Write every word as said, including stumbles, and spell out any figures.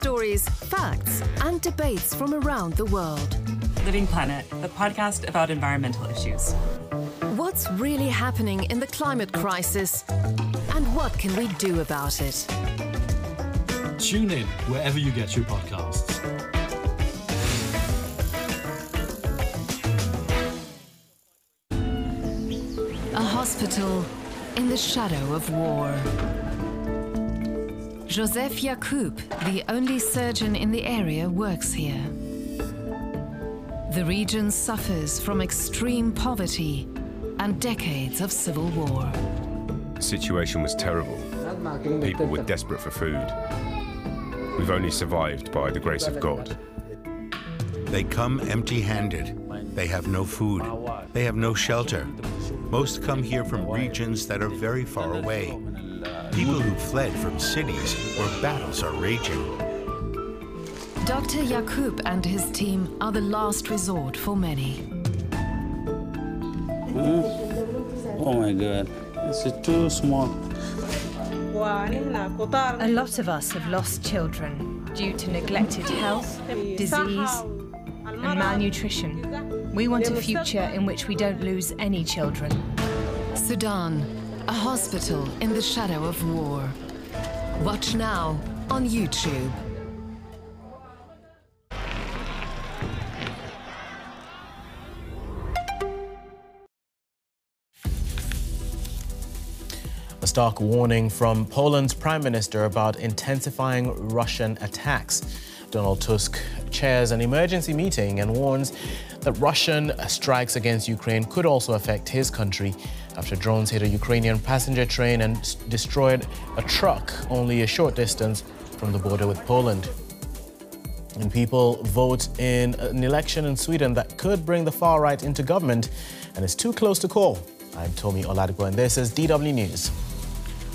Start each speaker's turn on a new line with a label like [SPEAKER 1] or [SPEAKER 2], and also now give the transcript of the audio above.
[SPEAKER 1] Stories, facts, and debates from around the world.
[SPEAKER 2] Living Planet, the podcast about environmental issues.
[SPEAKER 1] What's really happening in the climate crisis? And what can we do about it?
[SPEAKER 3] Tune in wherever you get your podcasts.
[SPEAKER 1] A hospital in the shadow of war. Joseph Yacoub, the only surgeon in the area, works here. The region suffers from extreme poverty and decades of civil war.
[SPEAKER 4] The situation was terrible. People were desperate for food. We've only survived by the grace of God.
[SPEAKER 5] They come empty-handed. They have no food. They have no shelter. Most come here from regions that are very far away. People who fled from cities where battles are raging.
[SPEAKER 1] Doctor Yacoub and his team are the last resort for many.
[SPEAKER 6] Huh? Oh my God, this is too small.
[SPEAKER 7] A lot of us have lost children due to neglected health, disease, and malnutrition. We want a future in which we don't lose any children.
[SPEAKER 1] Sudan, a hospital in the shadow of war. Watch now on YouTube.
[SPEAKER 8] A stark warning from Poland's Prime Minister about intensifying Russian attacks. Donald Tusk chairs an emergency meeting and warns that Russian strikes against Ukraine could also affect his country after drones hit a Ukrainian passenger train and destroyed a truck only a short distance from the border with Poland. And people vote in an election in Sweden that could bring the far right into government and is too close to call. I'm Tomi Oladipo and this is D W News.